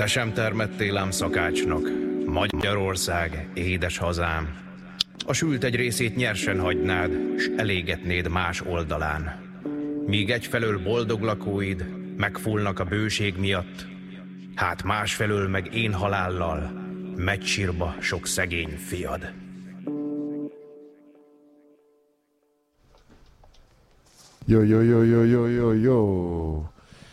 Te sem termettél ám szakácsnak, Magyarország, édes hazám. A sült egy részét nyersen hagynád, s elégetnéd más oldalán. Míg egyfelől boldog lakóid megfúlnak a bőség miatt, hát másfelől meg én halállal megy sírba sok szegény fiad. Jó.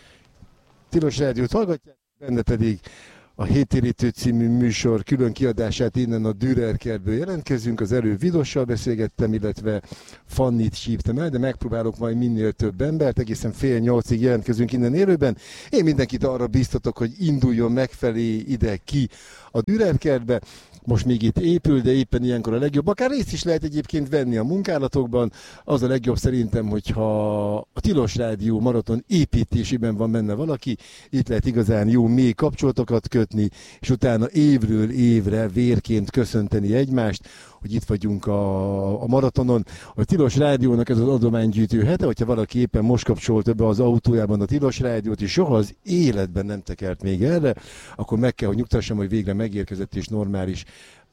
Tilos Rádiót hallgatják, benne pedig a Héttérítő című műsor külön kiadását innen a Dürer kertből jelentkezünk. Az előbb Vidossal beszélgettem, illetve Fannit hívtam el, de megpróbálok majd minél több embert, egészen 7:30 jelentkezünk innen élőben. Én mindenkit arra biztatok, hogy induljon megfelé ide ki a Dürer kertbe. Most még itt épül, de éppen ilyenkor a legjobb. Akár részt is lehet egyébként venni a munkálatokban. Az a legjobb szerintem, hogyha a Tilos Rádió maraton építésében van benne valaki, itt lehet igazán jó mély kapcsolatokat kötni, és utána évről évre vérként köszönteni egymást, hogy itt vagyunk a maratonon. A Tilos Rádiónak ez az adománygyűjtő hete, hogyha valaki éppen most kapcsolt be az autójában a Tilos Rádiót, és soha az életben nem tekert még erre, akkor meg kell, hogy nyugtassam, hogy végre megérkezett és normális.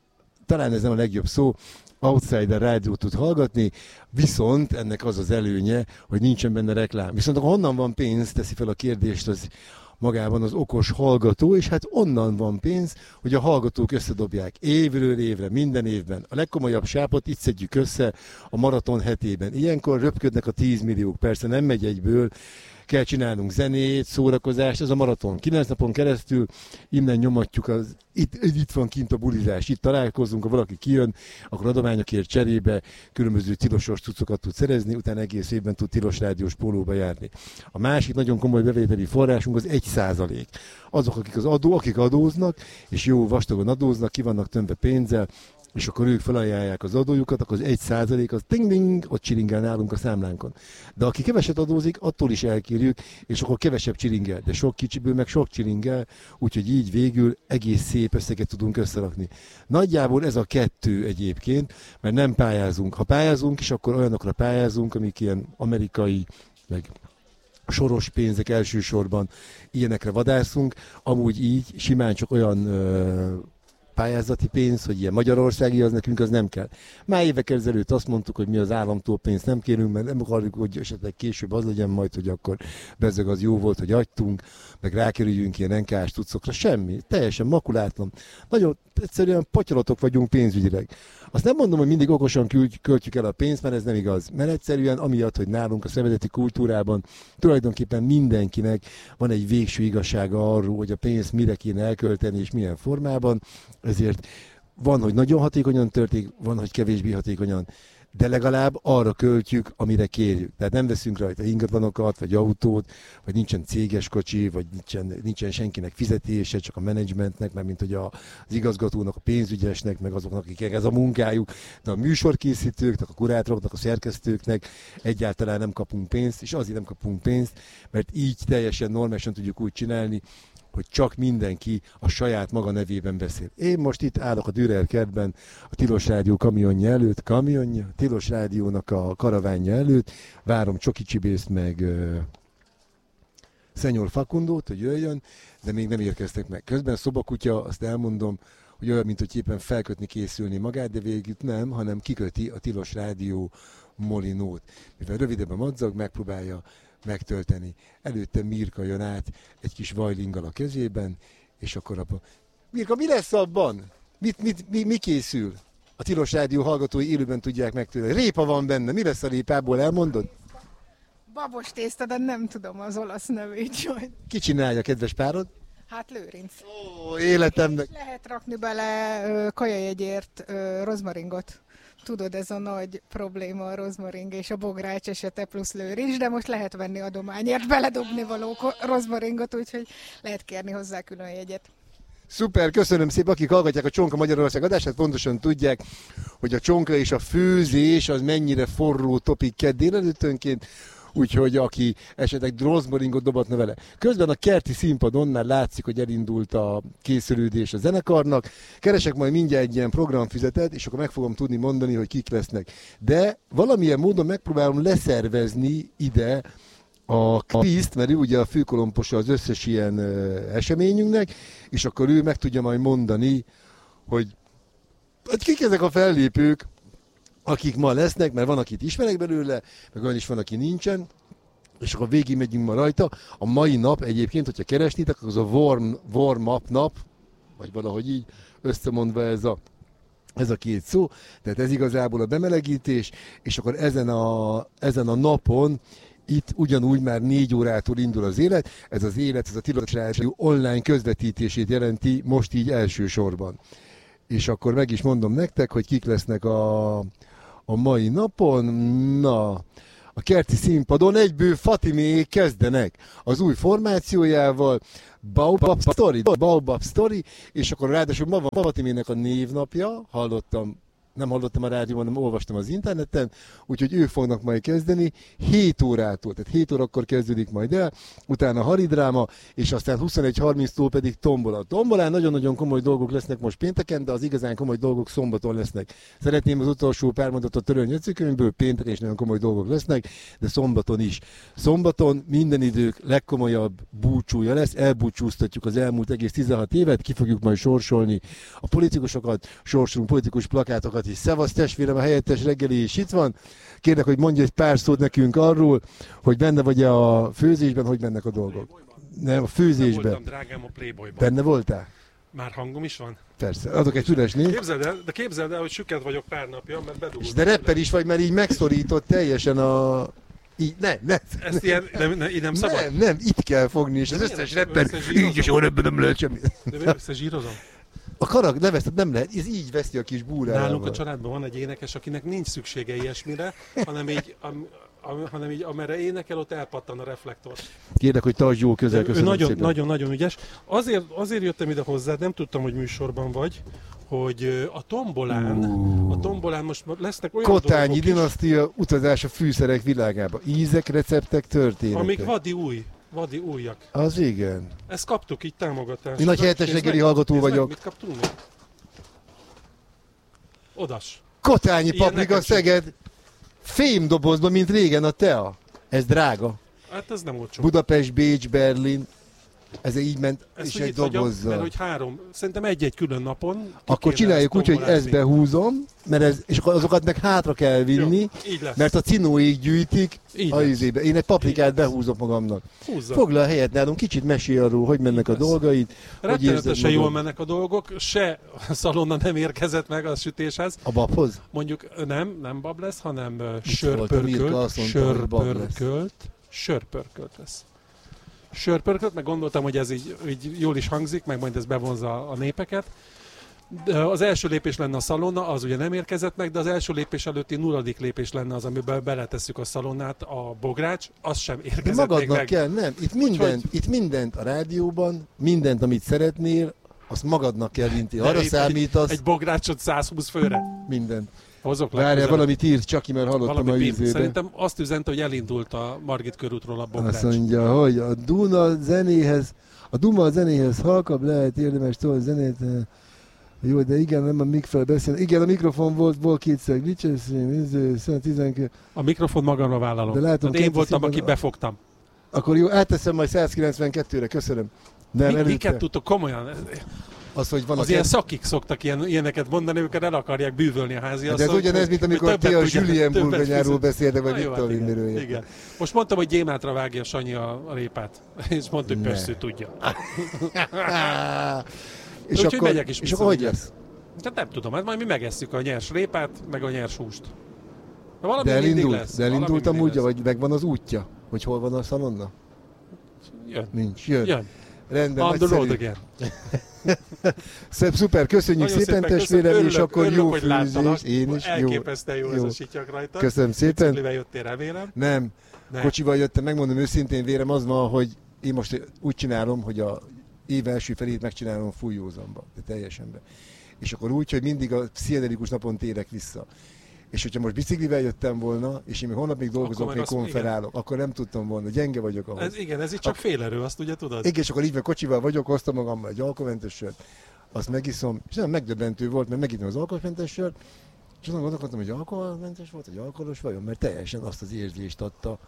Talán ez nem a legjobb szó, outsider rádiót tud hallgatni, viszont ennek az az előnye, hogy nincsen benne reklám. Viszont akkor honnan van pénz, teszi fel a kérdést az magában az okos hallgató, és hát onnan van pénz, hogy a hallgatók összedobják évről évre, minden évben. A legkomolyabb sápot itt szedjük össze a maraton hetében. Ilyenkor röpködnek a 10 milliók, persze nem megy egyből, kell csinálnunk zenét, szórakozást, ez a maraton 9 napon keresztül, innen nyomatjuk, itt van kint a bulizás, itt találkozunk, ha valaki kijön, akkor adományokért cserébe különböző tilosos cuccokat tud szerezni, utána egész évben tud tilos rádiós pólóba járni. A másik nagyon komoly bevételi forrásunk az 1%. Azok, akik adóznak, és jó vastagon adóznak, ki vannak tömve pénzzel, és akkor ők felajánlják az adójukat, akkor az 1% az ting-ding, ott csiringel nálunk a számlánkon. De aki keveset adózik, attól is elkérjük, és akkor kevesebb csiringel, de sok kicsiből meg sok csiringel, úgyhogy így végül egész szép összeget tudunk összerakni. Nagyjából ez a kettő egyébként, mert nem pályázunk. Ha pályázunk is, akkor olyanokra pályázunk, amik ilyen amerikai, meg soros pénzek elsősorban, ilyenekre vadászunk, amúgy így simán csak olyan pályázati pénz, hogy ilyen magyarországi, az nekünk az nem kell. Már évek ezelőtt azt mondtuk, hogy mi az államtól pénzt nem kérünk, mert nem akarjuk, hogy esetleg később az legyen majd, hogy akkor bezzeg az jó volt, hogy adtunk, meg rákerüljünk ilyen NK-s tucokra. Semmi, teljesen makulátlan. Nagyon egyszerűen potyolatok vagyunk pénzügyileg. Azt nem mondom, hogy mindig okosan költjük el a pénzt, mert ez nem igaz. Mert egyszerűen amiatt, hogy nálunk a szervezeti kultúrában tulajdonképpen mindenkinek van egy végső igazsága arról, hogy a pénzt mire kéne elkölteni és milyen formában. Ezért van, hogy nagyon hatékonyan történik, van, hogy kevésbé hatékonyan, de legalább arra költjük, amire kérjük. Tehát nem veszünk rajta ingatlanokat, vagy autót, vagy nincsen céges kocsi, vagy nincsen senkinek fizetése, csak a menedzsmentnek, mert mint hogy az igazgatónak, a pénzügyesnek, meg azoknak, akik ez a munkájuk, de a műsorkészítőknek, a kurátoroknak, a szerkesztőknek egyáltalán nem kapunk pénzt, és azért nem kapunk pénzt, mert így teljesen normálisan tudjuk úgy csinálni, hogy csak mindenki a saját maga nevében beszél. Én most itt állok a Dürer kertben, a Tilos Rádió kamionja, Tilos Rádiónak a karavánja előtt, várom Csoki Csibészt meg Szenyor Fakundót, hogy jöjjön, de még nem érkeztek meg. Közben szobakutya, azt elmondom, hogy olyan, mint hogy éppen felkötni készülni magát, de végül nem, hanem kiköti a Tilos Rádió molinót. Mivel rövidebb a madzag, megpróbálja megtölteni. Előtte Mirka jön át egy kis vajlinggal a kezében, és akkor Mirka, mi lesz abban? Mi készül? A Tilos Rádió hallgatói élőben tudják megtölteni. Répa van benne. Mi lesz a répából? Elmondod? Babos tészta, de nem tudom az olasz nevét. Ki csinálja, kedves párod? Hát Lőrinc. Ó, életemnek. Lehet rakni bele kajajegyért rozmaringot. Tudod, ez a nagy probléma a rozmaring és a bogrács esete plusz lőrincs, de most lehet venni adományért beledobni való rozmaringot, úgyhogy lehet kérni hozzá külön jegyet. Szuper, köszönöm szépen, akik hallgatják a Csonka Magyarország adását, pontosan tudják, hogy a csonka és a főzés az mennyire forró topik kedd délelőttönként, úgyhogy aki esetleg rozmaringot dobatna vele. Közben a kerti színpadon már látszik, hogy elindult a készülődés a zenekarnak. Keresek majd mindjárt egy ilyen programfüzetet, és akkor meg fogom tudni mondani, hogy kik lesznek. De valamilyen módon megpróbálom leszervezni ide a Kriszt, mert ő ugye a főkolomposa az összes ilyen eseményünknek, és akkor ő meg tudja majd mondani, hogy kik ezek a fellépők, akik ma lesznek, mert van, akit ismerek belőle, meg olyan is van, aki nincsen, és akkor végig megyünk ma rajta. A mai nap egyébként, hogyha keresnétek, akkor az a warm-up nap, vagy valahogy így összemondva ez a két szó, tehát ez igazából a bemelegítés, és akkor ezen a napon itt ugyanúgy már 4 órától indul az élet, ez a Tilos Rádió online közvetítését jelenti most így elsősorban. És akkor meg is mondom nektek, hogy kik lesznek a mai napon. Na, a kerti színpadon egyből Fatimék kezdenek az új formációjával, Baobab Story, és akkor ráadásul ma van Fatimének a névnapja, nem hallottam a rádióban, hanem olvastam az interneten, úgyhogy ők fognak majd kezdeni 7 órától, tehát 7 órakor kezdődik majd el, utána haridráma, és aztán 21:30-tól pedig tombola. Tombolán nagyon-nagyon komoly dolgok lesznek most pénteken, de az igazán komoly dolgok szombaton lesznek. Szeretném az utolsó pár mondatot törölni jegyzőkönyvből, pénteken is nagyon komoly dolgok lesznek, de szombaton is. Szombaton minden idők legkomolyabb búcsúja lesz, elbúcsúztatjuk az elmúlt egész 16 évet, ki fogjuk majd sorsolni a politikusokat, sorsolunk politikus plakátokat is. Szevasz testvérem, a helyettes reggeli is itt van. Kérlek, hogy mondj egy pár szót nekünk arról, hogy benne vagy a főzésben, hogy mennek a dolgok. Nem, a főzésben. Voltam, drágám, a Playboyban. Benne voltál? Már hangom is van? Persze. Adok egy üres név. Képzeld el, hogy süket vagyok pár napja, mert bedugultam. De rapper is vagy, mert így megszorított teljesen a... Így, ne. Ezt ilyen, nem szabad? Nem, itt kell fogni, és az összes rapper így is olyan ebben nem lehet semmi. De összezsírozom? A karak leveszed nem lehet, ez így veszi a kis búrájával. Nálunk a családban van egy énekes, akinek nincs szüksége ilyesmire, hanem így amerre énekel, ott elpattan a reflektor. Kérlek, hogy tartsd jó közel, köszönöm szépen. Nagyon ügyes. Azért jöttem ide hozzád, nem tudtam, hogy műsorban vagy, hogy a tombolán most lesznek olyan Kotányi dolgok dinasztia, utazás a fűszerek világába. Ízek, receptek, történetek. amik vadi újak. Az igen. Ezt kaptuk így támogatást. Én nagy helyettes reggeli hallgató vagyok. Mit kaptunk meg? Odas. Kotányi Ilyen paprika nekem sem. Szeged, fémdobozban, mint régen a tea. Ez drága. Hát ez nem olcsó. Budapest, Bécs, Berlin. Ez így ment, Ezt és úgy egy itt hagyom, dobozzal. mert hogy szerintem egy-egy külön napon. Akkor csináljuk úgy, hogy ezt behúzom, és akkor azokat meg hátra kell vinni, jó, így lesz. mert a cinóig gyűjtik Így a lesz. izébe. Én egy paprikát behúzok magamnak. Húzza. Foglal helyet nálunk, kicsit mesél arról, hogy mennek a lesz. dolgaid. Hogy érzed Rettenetesen jól magad. mennek a dolgok, se a szalonna nem érkezett meg a sütéshez. A babhoz? Mondjuk nem bab lesz, hanem volt a Mirka, azt mondta, hogy bab lesz. sörpörkölt lesz. Sörpörkölt, meg gondoltam, hogy ez így jól is hangzik, meg majd ez bevonza a népeket. De az első lépés lenne a szalonna, az ugye nem érkezett meg, de az első lépés előtti 0. lépés lenne az, amiben beletesszük a szalonnát, a bogrács, az sem De érkezett magadnak még meg. kell, nem. Itt mindent a rádióban, mindent, amit szeretnél, azt magadnak kell vinni. Arra számítasz, Egy bográcsot 120 főre. mindent. Hozok Várjál, legközelebb. valamit írt, Csaki, mert hallottam a Valami ízébe. Szerintem azt üzente, hogy elindult a Margit körútról a bogrács. Azt mondja, hogy a Duma zenéhez halkabb lehet, érdemes tolni zenét. Jó, de igen, nem a mikfel beszél. Igen, a mikrofon volt kétszer glitches, 12. A mikrofon magamra vállalom. De látom, Hát én voltam, színpadon- aki befogtam. Akkor jó, átteszem majd 192-re, köszönöm. Nem, Miket előtte. tudtok komolyan? Az, hogy van Az ilyen szakik szoktak ilyeneket mondani, őket el akarják bűvölni a de ez háziasszonyt. ugyanez, mint amikor ti a Julien burgonyáról beszéltek, vagy Na jó, Viktor hát Linnéről. igen. Most mondtam, hogy gyémátra vágja Sanyi a répát. És mondta, hogy Ne. persze, ő tudja. És Úgyhogy akkor, megyek is és akkor hogy vissza, lesz? Tehát nem tudom, hát majd mi megesszük a nyers répát, meg a nyers húst. De valami De mindig elindult, lesz. de elindult Valami mindig amúgy, lesz. vagy megvan az útja? Hogy hol van a szalonna? Jön. Nincs, jön. Jön. Rendben, On the road nagyszerű. again. Szuper, köszönjük Nagyon szépen szépen testvérem, köszönöm. és akkor Örülök, jó hogy láttalak. főzés. Én is, jó. Elképesztően jó ez jó. a sityak rajta. Köszönöm szépen. Biciklivel jöttél, remélem. Nem, Ne. kocsival jöttem, megmondom őszintén, vérem az van, hogy én most úgy csinálom, hogy a év első felét megcsinálom fújózamba, de teljesen be. És akkor úgy, hogy mindig a pszichedelikus napon térek vissza. És hogyha most biciklivel jöttem volna, és én még holnap még dolgozok, meg még azt- konferálok, akkor nem tudtam volna, gyenge vagyok ahhoz. Ez itt csak félerő, azt ugye tudod? Igen, és akkor így meg kocsival vagyok, hoztam magammal egy alkoholmentes sört, azt megiszom, és nem megdöbbentő volt, mert megittem az alkoholmentes sört, és azon gondolkodtam, hogy alkoholmentes volt, vagy alkoholos vajon, mert teljesen azt az érzést adta,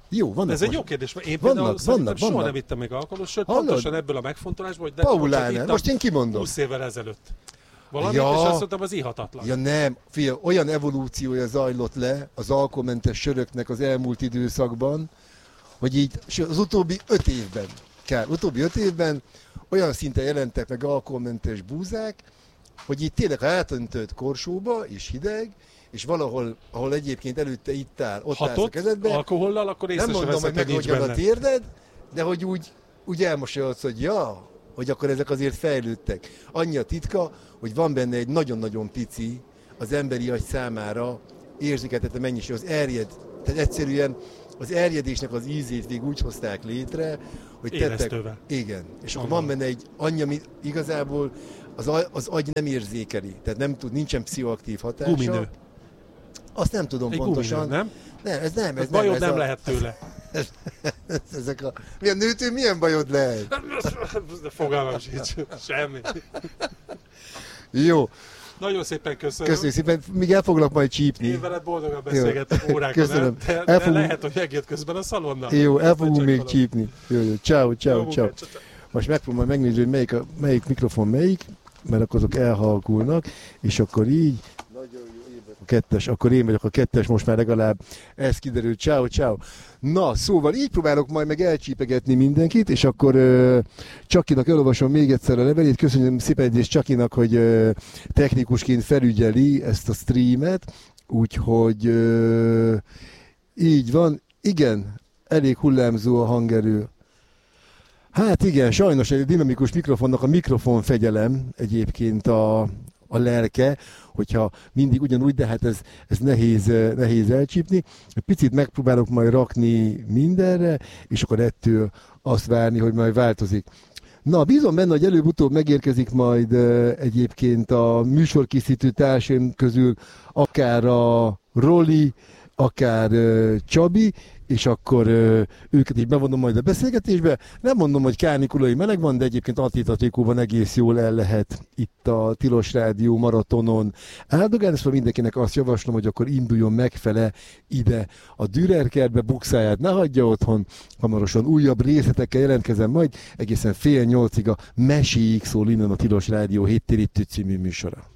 Jó, vannak Ez egy most. jó kérdés, mert én például szerintem soha nem vittem még alkoholos sört, Hallod? pontosan ebből a megfontolásból, hogy de Paulánál, most én kimondom. 20 évvel ezelőtt. Valamit, Ja. és azt mondtam, az ihatatlan. Ja nem, fia, olyan evolúciója zajlott le az alkoholmentes söröknek az elmúlt időszakban, hogy így az utóbbi 5 évben olyan szinten jelentek meg alkoholmentes búzák, hogy így tényleg átöntöd korsóba, és hideg, és valahol, ahol egyébként előtte itt áll, ott állsz a kezedbe. Alkohollal, akkor észre Nem se mondom, veszed, hogy hogy nincs megoldjad a benne. térded, de hogy úgy elmosolyodsz, hogy ja, hogy akkor ezek azért fejlődtek. Annyi a titka, hogy van benne egy nagyon-nagyon pici, az emberi agy számára érzékeltetett mennyiség, az erjed. Tehát egyszerűen az erjedésnek az ízét végig úgy hozták létre, hogy Élesztővel. Igen. És akkor van benne egy annyi, ami igazából az agy nem érzékeli. Tehát nem tud, nincsen pszichoaktív hatása. Guminő. Azt nem tudom Egy pontosan. guminő, nem? Nem, ez nem. Ez Bajod nem nem lehet tőle. Ezek a... Milyen nőtől milyen bajod lehet? De fogalmam sincs. Semmi. Jó, Nagyon szépen köszönöm. köszönjük szépen. Még el foglak majd csípni. Én veled boldogan beszélgetek órákon, Köszönöm. nem? De El fogunk- lehet, hogy megjött közben a szalonna. Jó, el fogunk Csak még valami. csípni. Jó, ciao, Jó ciao, munkát, ciao. ciao, ciao. Most megpróbálom majd megnézni, hogy melyik mikrofon melyik, mert akkor azok elhalkulnak, és akkor így. Nagyon jó, a kettes, akkor én vagyok a kettes, most már legalább ez kiderült. Ciao, ciao. Na, szóval így próbálok majd meg elcsípegetni mindenkit, és akkor Csakinak elolvasom még egyszer a levelét. Köszönöm szépen egyrészt Csakinak, hogy technikusként felügyeli ezt a streamet, úgyhogy így van. Igen, elég hullámzó a hangerő. Hát igen, sajnos egy dinamikus mikrofonnak a mikrofonfegyelem egyébként a lelke, hogyha mindig ugyanúgy, de hát ez nehéz elcsípni. Egy picit megpróbálok majd rakni mindenre, és akkor ettől azt várni, hogy majd változik. Na, bízom benne, hogy előbb-utóbb megérkezik majd egyébként a műsorkészítő társaim közül akár a Roli, akár Csabi, és akkor őket is bevonom majd a beszélgetésbe. Nem mondom, hogy kánikulai meleg van, de egyébként Antitatékóban egész jól el lehet itt a Tilos Rádió maratonon áldogálni, szóval mindenkinek azt javaslom, hogy akkor induljon megfele ide a Dürer kertbe, bukszáját ne hagyja otthon. Hamarosan újabb részletekkel jelentkezem majd, egészen 7:30 a Meséig szól innen a Tilos Rádió héttérítő című műsora.